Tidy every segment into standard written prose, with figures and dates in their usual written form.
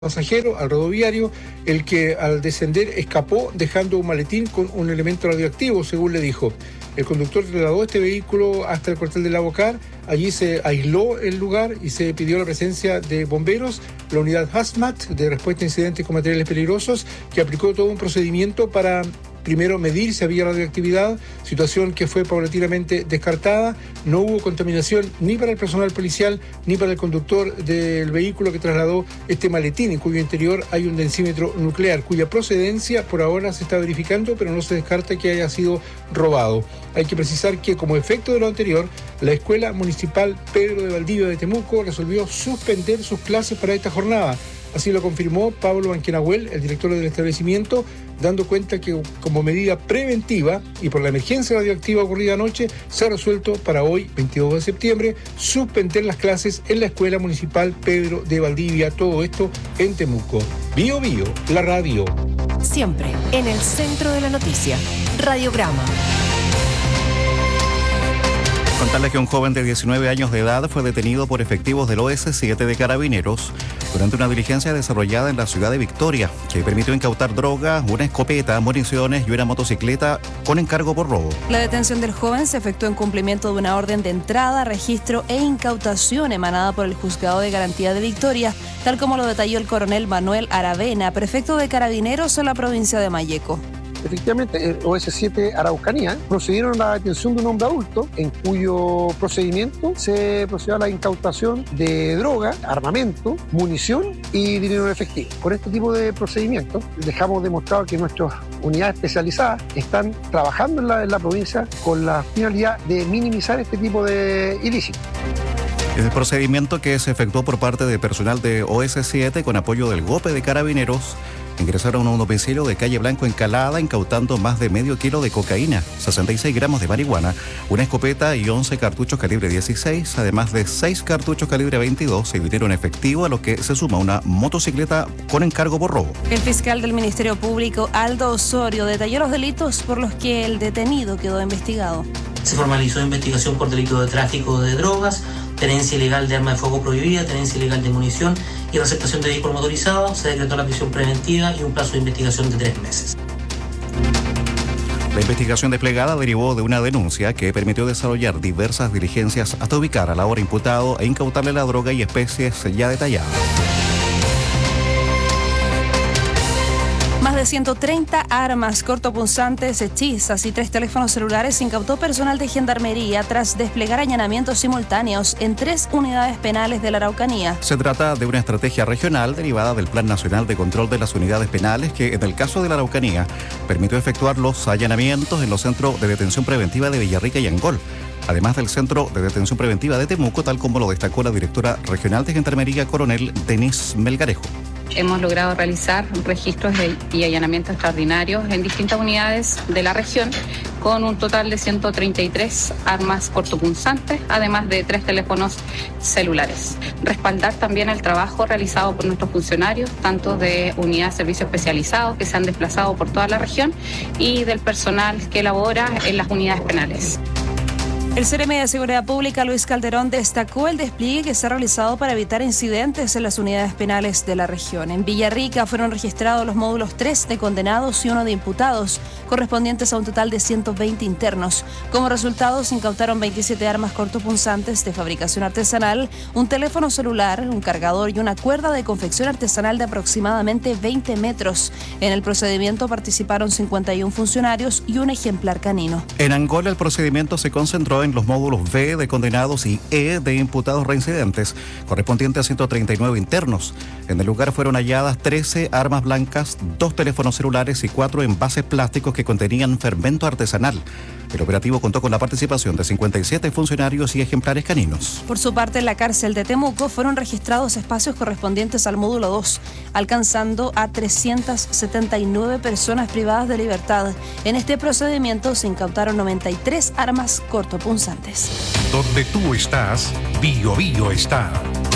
pasajero al rodoviario, el que al descender escapó dejando un maletín con un elemento radioactivo, según le dijo. El conductor trasladó este vehículo hasta el cuartel de La Bocar. Allí se aisló el lugar y se pidió la presencia de bomberos, la unidad HAZMAT de respuesta a incidentes con materiales peligrosos, que aplicó todo un procedimiento para primero medir si había radioactividad, situación que fue paulatinamente descartada. No hubo contaminación ni para el personal policial ni para el conductor del vehículo que trasladó este maletín, en cuyo interior hay un densímetro nuclear, cuya procedencia por ahora se está verificando, pero no se descarta que haya sido robado. Hay que precisar que, como efecto de lo anterior, la Escuela Municipal Pedro de Valdivia de Temuco resolvió suspender sus clases para esta jornada. Así lo confirmó Pablo Banquenahuel, el director del establecimiento, dando cuenta que como medida preventiva y por la emergencia radioactiva ocurrida anoche, se ha resuelto para hoy, 22 de septiembre, suspender las clases en la Escuela Municipal Pedro de Valdivia. Todo esto en Temuco. Bío Bío, la radio. Siempre en el centro de la noticia. Radiograma. Contarles que un joven de 19 años de edad fue detenido por efectivos del OS7 de Carabineros durante una diligencia desarrollada en la ciudad de Victoria, que permitió incautar droga, una escopeta, municiones y una motocicleta con encargo por robo. La detención del joven se efectuó en cumplimiento de una orden de entrada, registro e incautación emanada por el Juzgado de Garantía de Victoria, tal como lo detalló el coronel Manuel Aravena, prefecto de Carabineros en la provincia de Malleco. Efectivamente, el OS7 Araucanía procedieron a la detención de un hombre adulto en cuyo procedimiento se procedió a la incautación de droga, armamento, munición y dinero en efectivo. Con este tipo de procedimientos dejamos demostrado que nuestras unidades especializadas están trabajando en la provincia con la finalidad de minimizar este tipo de ilícitos. El procedimiento que se efectuó por parte de personal de OS7 con apoyo del GOPE de Carabineros ingresaron a un domicilio de calle Blanco Encalada, incautando más de medio kilo de cocaína, 66 gramos de marihuana, una escopeta y 11 cartuchos calibre 16, además de 6 cartuchos calibre 22 y dinero en efectivo, a lo que se suma una motocicleta con encargo por robo. El fiscal del Ministerio Público, Aldo Osorio, detalló los delitos por los que el detenido quedó investigado. Se formalizó investigación por delito de tráfico de drogas, tenencia ilegal de arma de fuego prohibida, tenencia ilegal de munición y receptación de vehículo motorizado. Se decretó la prisión preventiva y un plazo de investigación de 3 meses. La investigación desplegada derivó de una denuncia que permitió desarrollar diversas diligencias hasta ubicar al ahora imputado e incautarle la droga y especies ya detalladas. Más de 130 armas cortopunzantes, hechizas y 3 teléfonos celulares incautó personal de Gendarmería tras desplegar allanamientos simultáneos en 3 unidades penales de la Araucanía. Se trata de una estrategia regional derivada del Plan Nacional de Control de las Unidades Penales que, en el caso de la Araucanía, permitió efectuar los allanamientos en los centros de detención preventiva de Villarrica y Angol, además del Centro de Detención Preventiva de Temuco, tal como lo destacó la directora regional de Gendarmería, coronel Denise Melgarejo. Hemos logrado realizar registros y allanamientos extraordinarios en distintas unidades de la región, con un total de 133 armas cortopunzantes, además de 3 teléfonos celulares. Respaldar también el trabajo realizado por nuestros funcionarios, tanto de unidades de servicios especializados que se han desplazado por toda la región y del personal que labora en las unidades penales. El CEREMI de Seguridad Pública, Luis Calderón, destacó el despliegue que se ha realizado para evitar incidentes en las unidades penales de la región. En Villarrica fueron registrados los módulos 3 de condenados y 1 de imputados, correspondientes a un total de 120 internos. Como resultado, se incautaron 27 armas cortopunzantes de fabricación artesanal, un teléfono celular, un cargador y una cuerda de confección artesanal de aproximadamente 20 metros. En el procedimiento participaron 51 funcionarios y un ejemplar canino. En Angola, el procedimiento se concentró en los módulos B de condenados y E de imputados reincidentes, correspondientes a 139 internos. En el lugar fueron halladas 13 armas blancas, 2 teléfonos celulares y 4 envases plásticos que contenían fermento artesanal. El operativo contó con la participación de 57 funcionarios y ejemplares caninos. Por su parte, en la cárcel de Temuco fueron registrados espacios correspondientes al módulo 2, alcanzando a 379 personas privadas de libertad. En este procedimiento se incautaron 93 armas cortopunzantes. Donde tú estás, Bío Bío está.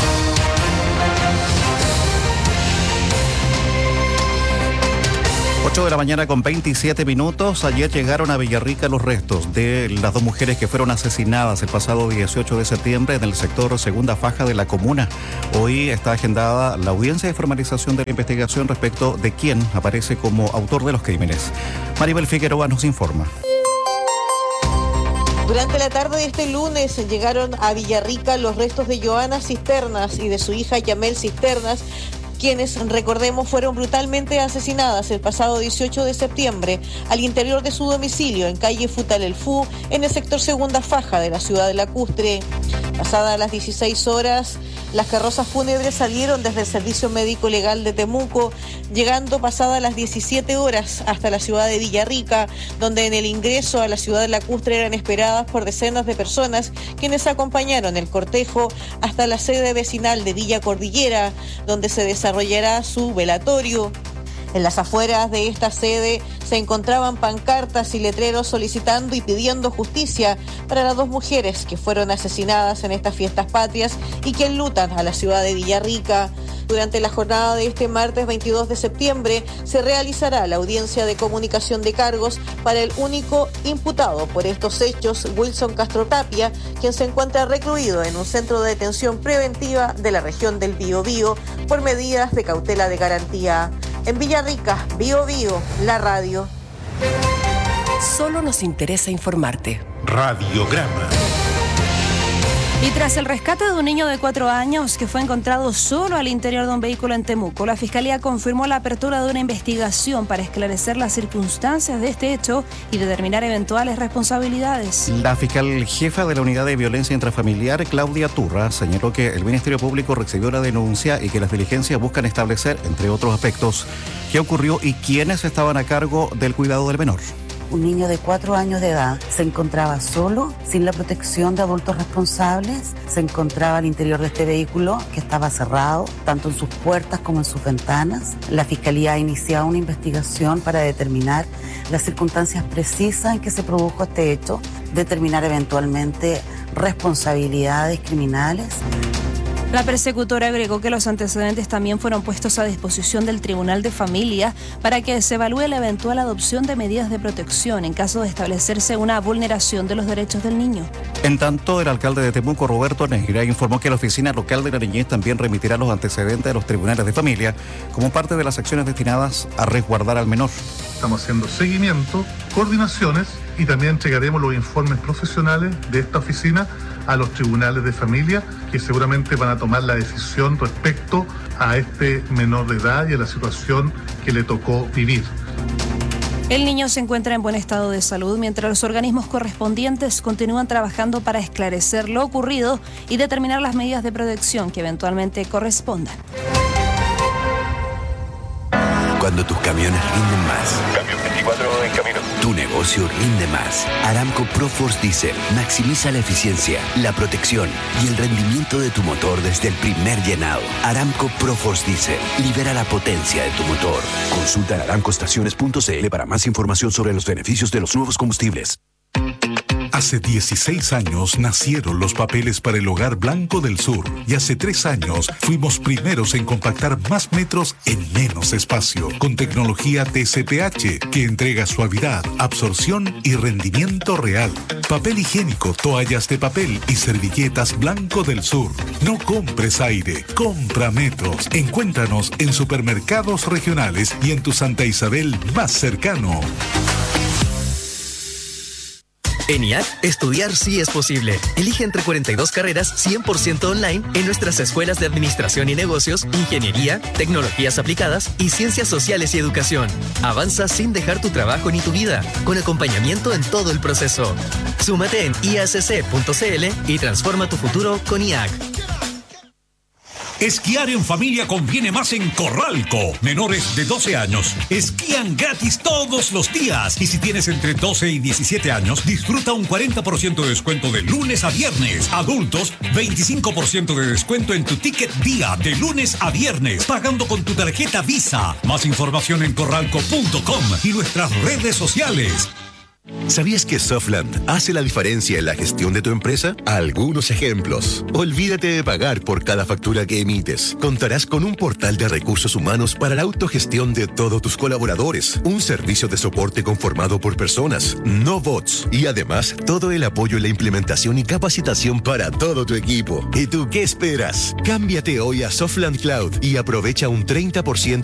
8 8 de la mañana con 27 minutos. Ayer llegaron a Villarrica los restos de las dos mujeres que fueron asesinadas el pasado 18 de septiembre en el sector Segunda Faja de la comuna. Hoy está agendada la audiencia de formalización de la investigación respecto de quién aparece como autor de los crímenes. Maribel Figueroa nos informa. Durante la tarde de este lunes llegaron a Villarrica los restos de Joana Cisternas y de su hija Yamel Cisternas, quienes, recordemos, fueron brutalmente asesinadas el pasado 18 de septiembre al interior de su domicilio en calle Futalelfú, en el sector Segunda Faja de la ciudad de Lacustre. Pasadas las 16 horas, las carrozas fúnebres salieron desde el Servicio Médico Legal de Temuco, llegando pasadas las 17 horas hasta la ciudad de Villarrica, donde en el ingreso a la ciudad de Lacustre eran esperadas por decenas de personas, quienes acompañaron el cortejo hasta la sede vecinal de Villa Cordillera, donde se desarrollará su velatorio. En las afueras de esta sede se encontraban pancartas y letreros solicitando y pidiendo justicia para las dos mujeres que fueron asesinadas en estas fiestas patrias y que enlutan a la ciudad de Villarrica. Durante la jornada de este martes 22 de septiembre se realizará la audiencia de comunicación de cargos para el único imputado por estos hechos, Wilson Castro Tapia, quien se encuentra recluido en un centro de detención preventiva de la región del Biobío por medidas de cautela de garantía. En Villarrica, Biobío, la radio. Solo nos interesa informarte. Radiograma. Y tras el rescate de un niño de 4 años que fue encontrado solo al interior de un vehículo en Temuco, la Fiscalía confirmó la apertura de una investigación para esclarecer las circunstancias de este hecho y determinar eventuales responsabilidades. La fiscal jefa de la Unidad de Violencia Intrafamiliar, Claudia Turra, señaló que el Ministerio Público recibió la denuncia y que las diligencias buscan establecer, entre otros aspectos, qué ocurrió y quiénes estaban a cargo del cuidado del menor. Un niño de 4 años de edad se encontraba solo, sin la protección de adultos responsables, se encontraba al interior de este vehículo que estaba cerrado, tanto en sus puertas como en sus ventanas. La Fiscalía ha iniciado una investigación para determinar las circunstancias precisas en que se produjo este hecho, determinar eventualmente responsabilidades criminales. La persecutora agregó que los antecedentes también fueron puestos a disposición del Tribunal de Familia para que se evalúe la eventual adopción de medidas de protección en caso de establecerse una vulneración de los derechos del niño. En tanto, el alcalde de Temuco, Roberto Neira, informó que la Oficina Local de la Niñez también remitirá los antecedentes de los tribunales de familia como parte de las acciones destinadas a resguardar al menor. Estamos haciendo seguimiento, coordinaciones y también entregaremos los informes profesionales de esta oficina a los tribunales de familia, que seguramente van a tomar la decisión respecto a este menor de edad y a la situación que le tocó vivir. El niño se encuentra en buen estado de salud, mientras los organismos correspondientes continúan trabajando para esclarecer lo ocurrido y determinar las medidas de protección que eventualmente correspondan. Cuando tus camiones rinden más. Camión 24 en camino. Tu negocio rinde más. Aramco ProForce Diesel maximiza la eficiencia, la protección y el rendimiento de tu motor desde el primer llenado. Aramco ProForce Diesel libera la potencia de tu motor. Consulta en aramcoestaciones.cl para más información sobre los beneficios de los nuevos combustibles. Hace 16 años nacieron los papeles para el Hogar Blanco del Sur y hace 3 años fuimos primeros en compactar más metros en menos espacio con tecnología TCPH que entrega suavidad, absorción y rendimiento real. Papel higiénico, toallas de papel y servilletas Blanco del Sur. No compres aire, compra metros. Encuéntranos en supermercados regionales y en tu Santa Isabel más cercano. En IAC, estudiar sí es posible. Elige entre 42 carreras 100% online en nuestras escuelas de Administración y Negocios, Ingeniería, Tecnologías Aplicadas y Ciencias Sociales y Educación. Avanza sin dejar tu trabajo ni tu vida, con acompañamiento en todo el proceso. Súmate en iacc.cl y transforma tu futuro con IAC. Esquiar en familia conviene más en Corralco. Menores de 12 años esquían gratis todos los días. Y si tienes entre 12 y 17 años, disfruta un 40% de descuento de lunes a viernes. Adultos, 25% de descuento en tu ticket día de lunes a viernes, pagando con tu tarjeta Visa. Más información en corralco.com y nuestras redes sociales. ¿Sabías que Softland hace la diferencia en la gestión de tu empresa? Algunos ejemplos. Olvídate de pagar por cada factura que emites. Contarás con un portal de recursos humanos para la autogestión de todos tus colaboradores. Un servicio de soporte conformado por personas, no bots. Y además, todo el apoyo en la implementación y capacitación para todo tu equipo. ¿Y tú qué esperas? Cámbiate hoy a Softland Cloud y aprovecha un 30%